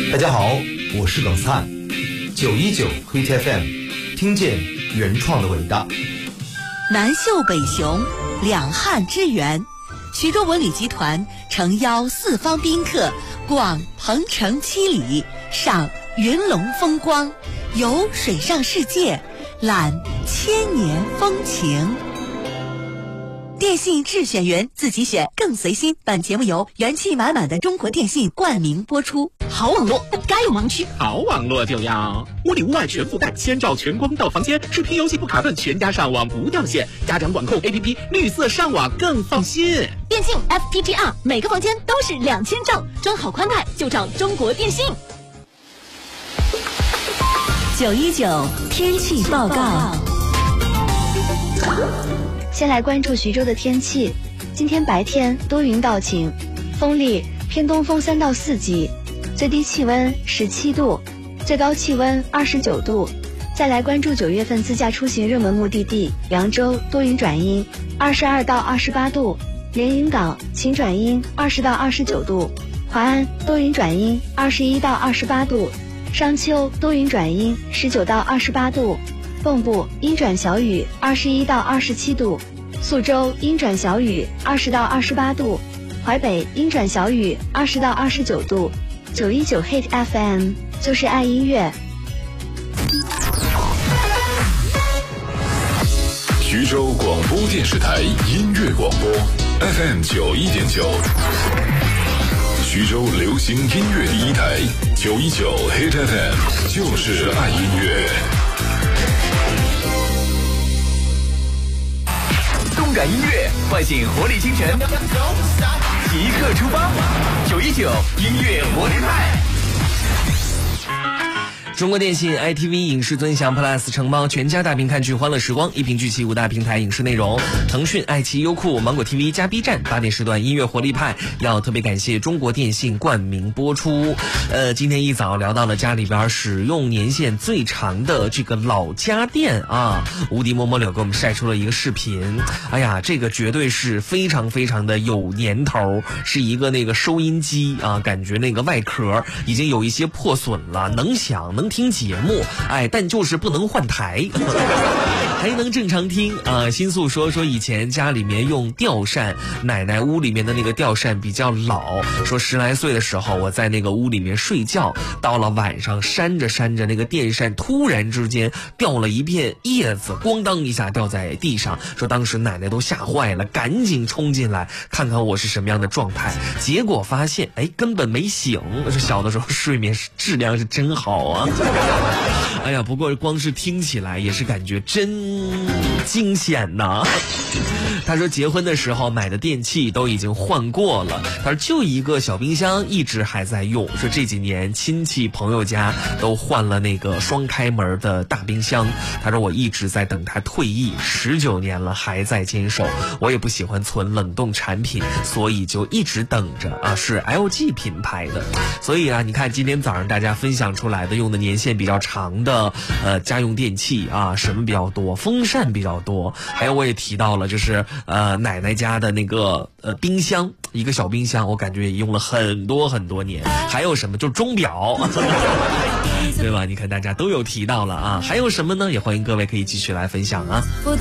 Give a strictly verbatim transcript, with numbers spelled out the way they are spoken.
大家好，我是冷灿，九一九 Hit F M， 听见原创的伟大。 南秀北雄，两汉之源。徐州文旅集团诚邀四方宾客，逛鹏城七里，赏云龙风光，游水上世界，览千年风情。电信智选员，自己选更随心。本节目由元气满满的中国电信冠名播出。 好网络但该有盲区， 好网络就要屋里屋外全覆盖，千兆全光到房间，视频游戏不卡顿，全家上网不掉线，家长管控 A P P， 绿色上网更放心。 电信 F P G R， 每个房间都是两千兆，装好宽带就找中国电信。 九一九天气报告。 先来关注徐州的天气，今天白天多云到晴，风力偏东风三到四级，最低气温十七度，最高气温二十九度。再来关注九月份自驾出行热门目的地，扬州多云转阴，二十二到二十八度；连云港晴转阴，二十到二十九度；淮安多云转阴，二十一到二十八度；商丘多云转阴，十九到二十八度；蚌埠阴转小雨，二十一到二十七度；宿州阴转小雨，二十到二十八度；淮北阴转小雨，二十到二十九度。九一九 Hit F M 就是爱音乐。 徐州广播电视台音乐广播 F M 九一点九，徐州流行音乐第一台九一九 Hit F M 就是爱音乐。 动感音乐唤醒活力清泉，即刻出发！九一九音乐活力派。 中国电信 I T V 影视尊享 Plus 承包全家大屏看剧欢乐时光，一屏聚齐五大平台影视内容，腾讯、爱奇艺、优酷、芒果 T V 加 B 站八点时段音乐活力派，要特别感谢中国电信冠名播出。呃，今天一早聊到了家里边使用年限最长的这个老家电啊，无敌摸摸柳给我们晒出了一个视频。哎呀，这个绝对是非常非常的有年头，是一个那个收音机啊，感觉那个外壳已经有一些破损了，能响能听节目，哎，但就是不能换台还能正常听啊。新宿说说以前家里面用吊扇，奶奶屋里面的那个吊扇比较老，说十来岁的时候我在那个屋里面睡觉，到了晚上扇着扇着那个电扇突然之间掉了一片叶子，咣当一下掉在地上，说当时奶奶都吓坏了，赶紧冲进来看看我是什么样的状态，结果发现哎根本没醒，说小的时候睡眠质量是真好啊哎呀，不过光是听起来也是感觉真惊险呐。他说结婚的时候买的电器都已经换过了，他说就一个小冰箱一直还在用，说这几年亲戚朋友家都换了那个双开门的大冰箱，他说我一直在等他退役，十九年了还在坚守，我也不喜欢存冷冻产品，所以就一直等着啊，是 L G 品牌的。所以啊，你看今天早上大家分享出来的用的年限比较长的呃家用电器啊，什么比较多？风扇比较多，还有我也提到了就是呃奶奶家的那个呃冰箱，一个小冰箱，我感觉也用了很多很多年。还有什么？就是钟表对吧？你看大家都有提到了啊，还有什么呢？也欢迎各位可以继续来分享啊。